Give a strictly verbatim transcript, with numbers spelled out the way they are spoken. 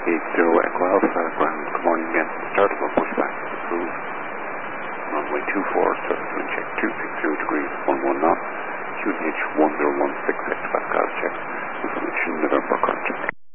eight zero Echo Alpha, ground, good morning again. Start of a pushback, approved. Runway two four, service wind check two six zero degrees, one one knot, Q N H one zero